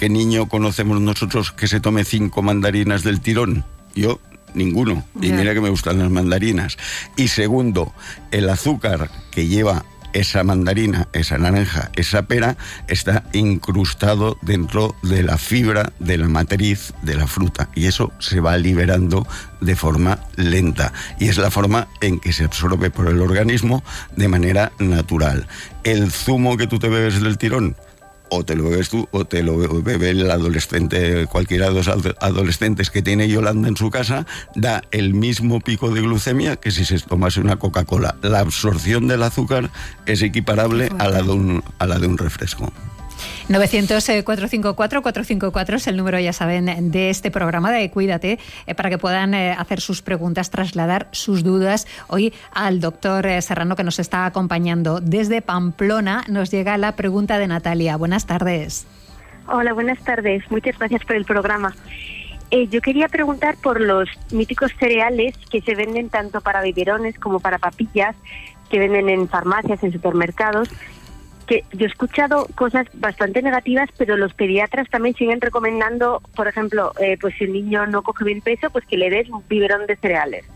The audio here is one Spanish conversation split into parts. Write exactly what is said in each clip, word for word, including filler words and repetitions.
¿qué niño conocemos nosotros que se tome cinco mandarinas del tirón? Yo, ninguno. Y mira que me gustan las mandarinas. Y segundo, el azúcar que lleva esa mandarina, esa naranja, esa pera, está incrustado dentro de la fibra de la matriz de la fruta. Y eso se va liberando de forma lenta. Y es la forma en que se absorbe por el organismo de manera natural. El zumo que tú te bebes del tirón, o te lo bebes tú, o te lo bebe el adolescente, cualquiera de los adolescentes que tiene Yolanda en su casa, da el mismo pico de glucemia que si se tomase una Coca-Cola. La absorción del azúcar es equiparable a la de un, a la de un refresco. novecientos, cuatrocientos cincuenta y cuatro, cuatrocientos cincuenta y cuatro es el número, ya saben, de este programa de Cuídate, eh, para que puedan eh, hacer sus preguntas, trasladar sus dudas. Hoy al doctor eh, Serrano, que nos está acompañando desde Pamplona, nos llega la pregunta de Natalia. Buenas tardes. Hola, buenas tardes. Muchas gracias por el programa. Eh, yo quería preguntar por los míticos cereales que se venden tanto para biberones como para papillas, que venden en farmacias, en supermercados, que yo he escuchado cosas bastante negativas, pero los pediatras también siguen recomendando, por ejemplo, eh, pues si el niño no coge bien peso, pues que le des un biberón de cereales.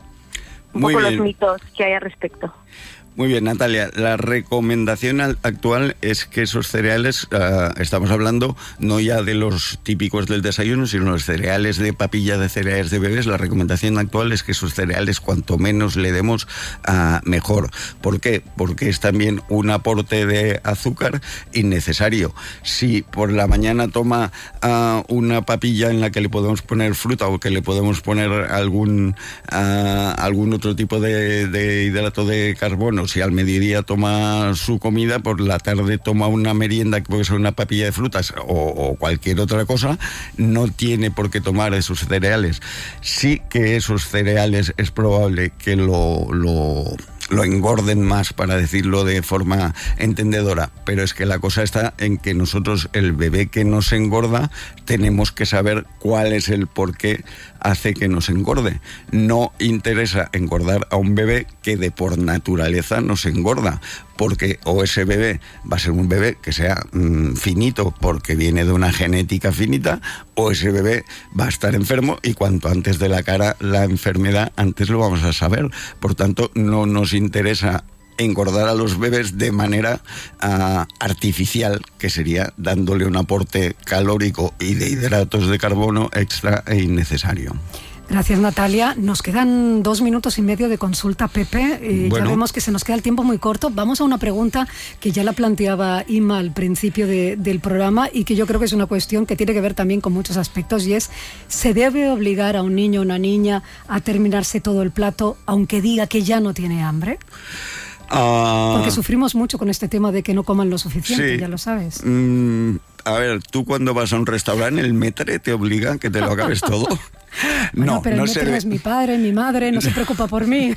Un Muy poco bien. Los mitos que hay al respecto. Muy bien, Natalia. La recomendación actual es que esos cereales, uh, estamos hablando no ya de los típicos del desayuno, sino los cereales de papilla de cereales de bebés. La recomendación actual es que esos cereales, cuanto menos le demos, uh, mejor. ¿Por qué? Porque es también un aporte de azúcar innecesario. Si por la mañana toma uh, una papilla en la que le podemos poner fruta o que le podemos poner algún, uh, algún otro tipo de, de hidrato de carbono, si al mediodía toma su comida, por la tarde toma una merienda que puede ser una papilla de frutas o, o cualquier otra cosa, no tiene por qué tomar esos cereales. Sí que esos cereales es probable que lo... lo lo engorden más, para decirlo de forma entendedora, pero es que la cosa está en que nosotros, el bebé que nos engorda, tenemos que saber cuál es el por qué hace que nos engorde. No interesa engordar a un bebé que de por naturaleza nos engorda, porque o ese bebé va a ser un bebé que sea mmm, finito porque viene de una genética finita, o ese bebé va a estar enfermo, y cuanto antes de la cara la enfermedad, antes lo vamos a saber. Por tanto, no nos interesa engordar a los bebés de manera uh, artificial, que sería dándole un aporte calórico y de hidratos de carbono extra e innecesario. Gracias, Natalia. Nos quedan dos minutos y medio de consulta, Pepe. Eh, bueno. Ya vemos que se nos queda el tiempo muy corto. Vamos a una pregunta que ya la planteaba Inma al principio de, del programa, y que yo creo que es una cuestión que tiene que ver también con muchos aspectos, y es: ¿se debe obligar a un niño o una niña a terminarse todo el plato aunque diga que ya no tiene hambre? Uh, Porque sufrimos mucho con este tema de que no coman lo suficiente, sí. Ya lo sabes. Mm, a ver, tú cuando vas a un restaurante, el maître te obliga a que te lo acabes todo. Bueno, no, pero no el se maître debe... es mi padre, mi madre, no se preocupa por mí.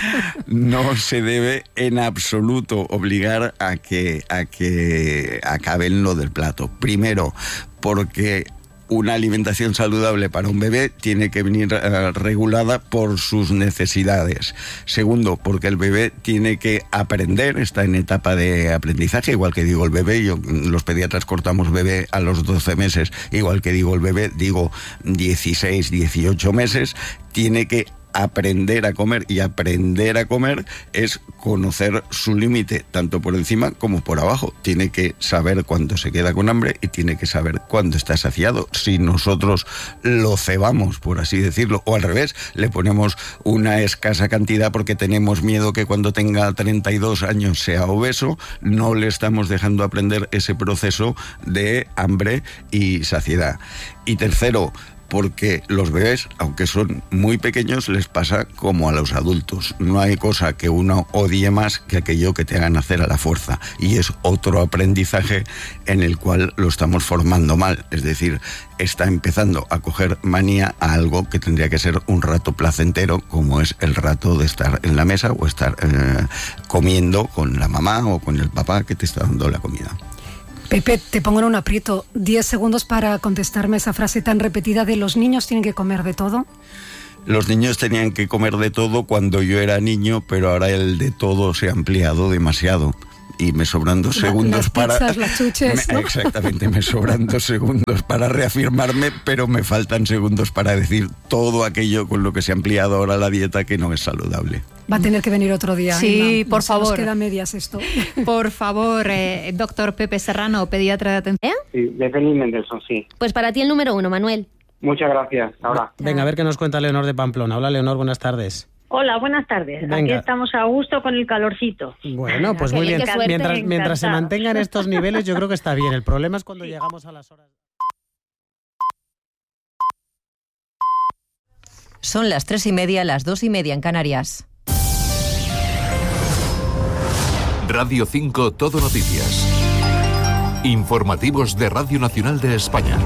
No se debe en absoluto obligar a que, a que acaben lo del plato. Primero, porque una alimentación saludable para un bebé tiene que venir uh, regulada por sus necesidades. Segundo, porque el bebé tiene que aprender, está en etapa de aprendizaje, igual que digo el bebé, yo, los pediatras cortamos bebé a los doce meses, igual que digo el bebé, digo dieciséis, dieciocho meses, tiene que aprender a comer, y aprender a comer es conocer su límite, tanto por encima como por abajo. Tiene que saber cuándo se queda con hambre y tiene que saber cuándo está saciado. Si nosotros lo cebamos, por así decirlo, o al revés, le ponemos una escasa cantidad porque tenemos miedo que cuando tenga treinta y dos años sea obeso, no le estamos dejando aprender ese proceso de hambre y saciedad. Y tercero, porque los bebés, aunque son muy pequeños, les pasa como a los adultos. No hay cosa que uno odie más que aquello que te hagan hacer a la fuerza. Y es otro aprendizaje en el cual lo estamos formando mal. Es decir, está empezando a coger manía a algo que tendría que ser un rato placentero, como es el rato de estar en la mesa o estar eh, comiendo con la mamá o con el papá que te está dando la comida. Pepe, te pongo en un aprieto. Diez segundos para contestarme esa frase tan repetida de los niños tienen que comer de todo. Los niños tenían que comer de todo cuando yo era niño, pero ahora el de todo se ha ampliado demasiado. y me sobran dos segundos las para... pizzas, las chuches, me, ¿no? Exactamente, me sobran dos segundos para reafirmarme, pero me faltan segundos para decir todo aquello con lo que se ha ampliado ahora la dieta que no es saludable. Va a tener que venir otro día. Sí, Inma. por Se nos favor. queda medias esto. Por favor, eh, doctor Pepe Serrano, pediatra de atención. ¿Eh? Sí, de Félix Mendelssohn, sí. Pues para ti el número uno, Manuel. Muchas gracias. Ahora. Venga, a ver qué nos cuenta Leonor de Pamplona. Hola, Leonor, buenas tardes. Hola, buenas tardes. Venga. Aquí estamos a gusto con el calorcito. Bueno, pues muy Qué bien. suerte. Mientras, mientras se Encantado. mantengan estos niveles, yo creo que está bien. El problema es cuando llegamos a las horas... Son las tres y media, las dos y media en Canarias. Radio cinco Todo Noticias. Informativos de Radio Nacional de España.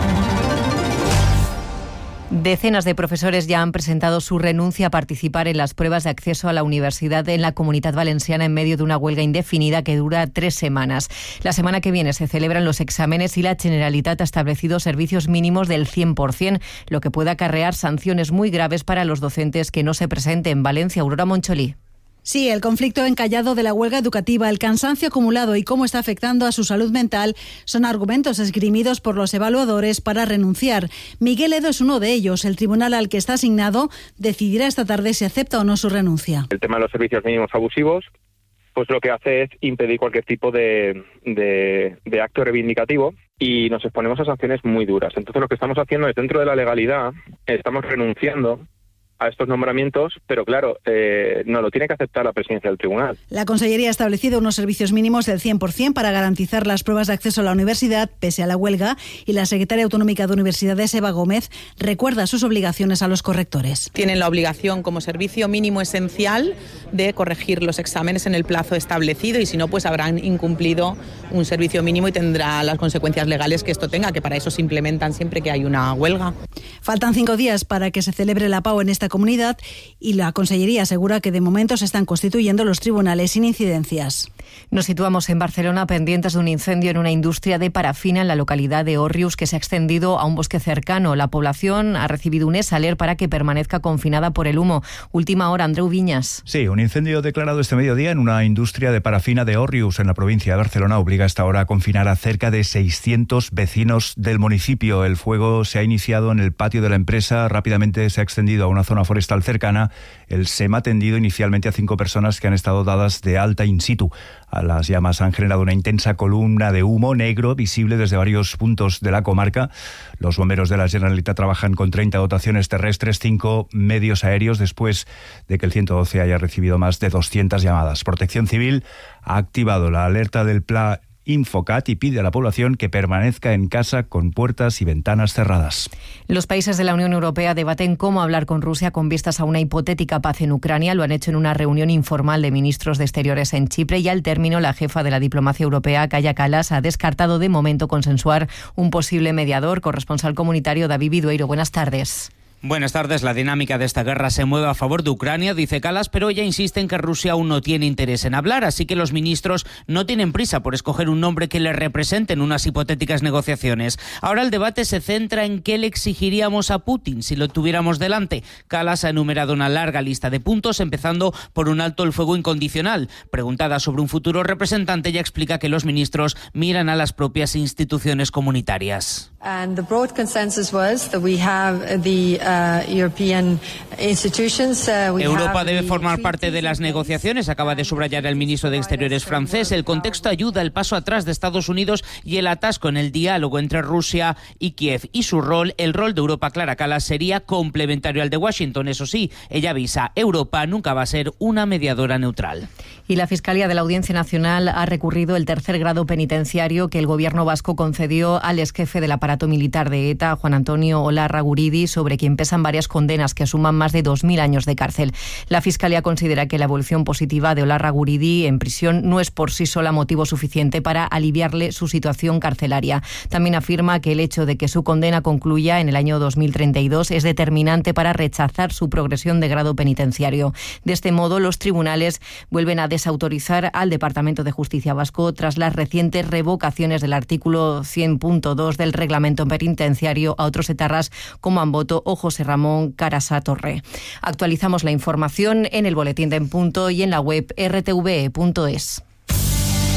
Decenas de profesores ya han presentado su renuncia a participar en las pruebas de acceso a la universidad en la Comunidad Valenciana en medio de una huelga indefinida que dura tres semanas. La semana que viene se celebran los exámenes y la Generalitat ha establecido servicios mínimos del cien por ciento, lo que puede acarrear sanciones muy graves para los docentes que no se presenten. En Valencia, Aurora Moncholí. Sí, el conflicto encallado de la huelga educativa, el cansancio acumulado y cómo está afectando a su salud mental son argumentos esgrimidos por los evaluadores para renunciar. Miguel Edo es uno de ellos. El tribunal al que está asignado decidirá esta tarde si acepta o no su renuncia. El tema de los servicios mínimos abusivos, pues lo que hace es impedir cualquier tipo de, de, de acto reivindicativo y nos exponemos a sanciones muy duras. Entonces lo que estamos haciendo es, dentro de la legalidad, estamos renunciando a estos nombramientos, pero claro, eh, no lo tiene que aceptar la presidencia del tribunal. La Consellería ha establecido unos servicios mínimos del cien por ciento para garantizar las pruebas de acceso a la universidad, pese a la huelga, y la secretaria autonómica de Universidades, Eva Gómez, recuerda sus obligaciones a los correctores. Tienen la obligación como servicio mínimo esencial de corregir los exámenes en el plazo establecido y si no, pues habrán incumplido un servicio mínimo y tendrá las consecuencias legales que esto tenga, que para eso se implementan siempre que hay una huelga. Faltan cinco días para que se celebre la P A U en esta comunidad y la Consellería asegura que de momento se están constituyendo los tribunales sin incidencias. Nos situamos en Barcelona pendientes de un incendio en una industria de parafina en la localidad de Òrrius que se ha extendido a un bosque cercano. La población ha recibido un esaler para que permanezca confinada por el humo. Última hora, Andreu Viñas. Sí, un incendio declarado este mediodía en una industria de parafina de Òrrius en la provincia de Barcelona obliga hasta ahora a confinar a cerca de seiscientos vecinos del municipio. El fuego se ha iniciado en el patio de la empresa, rápidamente se ha extendido a una zona forestal cercana. El SEM ha atendido inicialmente a cinco personas que han estado dadas de alta in situ. A las llamas han generado una intensa columna de humo negro visible desde varios puntos de la comarca. Los bomberos de la Generalitat trabajan con treinta dotaciones terrestres, cinco medios aéreos, después de que el ciento doce haya recibido más de doscientas llamadas. Protección Civil ha activado la alerta del Pla Infocat y pide a la población que permanezca en casa con puertas y ventanas cerradas. Los países de la Unión Europea debaten cómo hablar con Rusia con vistas a una hipotética paz en Ucrania. Lo han hecho en una reunión informal de ministros de Exteriores en Chipre y al término la jefa de la diplomacia europea, Kaja Kallas, ha descartado de momento consensuar un posible mediador. Corresponsal comunitario David Vidueiro, buenas tardes. Buenas tardes. La dinámica de esta guerra se mueve a favor de Ucrania, dice Kallas, pero ella insiste en que Rusia aún no tiene interés en hablar, así que los ministros no tienen prisa por escoger un nombre que le represente en unas hipotéticas negociaciones. Ahora el debate se centra en qué le exigiríamos a Putin si lo tuviéramos delante. Kallas ha enumerado una larga lista de puntos, empezando por un alto el fuego incondicional. Preguntada sobre un futuro representante, ella explica que los ministros miran a las propias instituciones comunitarias. And the broad consensus was that we have the uh, European institutions. Uh, we Europa have debe the formar parte de las negociaciones, acaba de subrayar el ministro de Exteriores francés. El contexto ayuda el paso atrás de Estados Unidos y el atasco en el diálogo entre Rusia y Kiev. Y su rol, el rol de Europa, Clara Kallas, sería complementario al de Washington. Eso sí, ella avisa, Europa nunca va a ser una mediadora neutral. Y la Fiscalía de la Audiencia Nacional ha recurrido el tercer grado penitenciario que el gobierno vasco concedió al exjefe del aparato militar de ETA, Juan Antonio Olarraguridi, sobre quien pesan varias condenas que suman más de dos mil años de cárcel. La Fiscalía considera que la evolución positiva de Olarraguridi en prisión no es por sí sola motivo suficiente para aliviarle su situación carcelaria. También afirma que el hecho de que su condena concluya en el año dos mil treinta y dos es determinante para rechazar su progresión de grado penitenciario. De este modo, los tribunales vuelven a desautorizar al Departamento de Justicia vasco tras las recientes revocaciones del artículo cien punto dos del reglamento penitenciario a otros etarras como Amboto o José Ramón Carasa Torre. Actualizamos la información en el boletín de En Punto y en la web r t v punto es.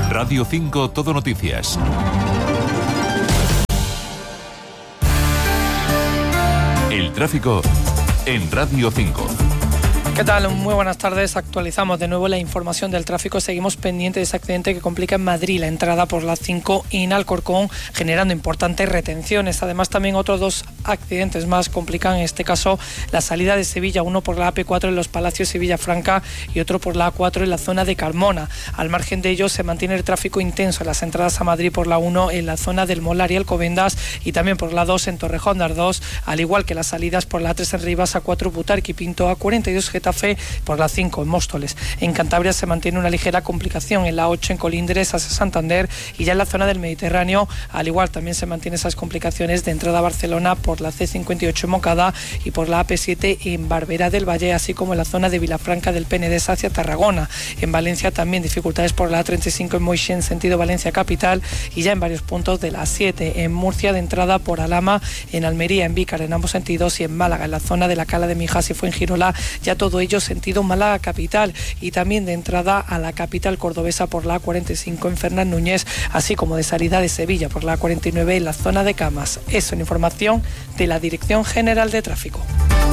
Radio cinco Todo Noticias. El tráfico en Radio cinco. ¿Qué tal? Muy buenas tardes. Actualizamos de nuevo la información del tráfico. Seguimos pendientes de ese accidente que complica en Madrid la entrada por la cinco en Alcorcón, generando importantes retenciones. Además, también otros dos accidentes más complican, en este caso, la salida de Sevilla, uno por la A P cuatro en Los Palacios y Villafranca y otro por la A cuatro en la zona de Carmona. Al margen de ello, se mantiene el tráfico intenso en las entradas a Madrid por la uno en la zona del Molar y Alcobendas y también por la dos en Torrejón de Ardoz, al igual que las salidas por la A tres en Rivas, A cuatro Butarque y Pinto, A cuarenta y dos Getafe por la cinco en Móstoles. En Cantabria se mantiene una ligera complicación en la ocho en Colindres hacia Santander y ya en la zona del Mediterráneo, al igual también se mantienen esas complicaciones de entrada a Barcelona por la C cincuenta y ocho en Moncada y por la A P siete en Barberá del Valle, así como en la zona de Vilafranca del Penedès hacia Tarragona. En Valencia también dificultades por la A treinta y cinco en Moixent sentido Valencia capital y ya en varios puntos de la A siete en Murcia de entrada por Alhama, en Almería, en Vícar en ambos sentidos y en Málaga en la zona de la Cala de Mijas y Fuengirola, ya todo ello sentido Málaga capital y también de entrada a la capital cordobesa por la A cuarenta y cinco en Fernán Núñez, así como de salida de Sevilla por la A cuarenta y nueve en la zona de Camas. Eso en información de la Dirección General de Tráfico.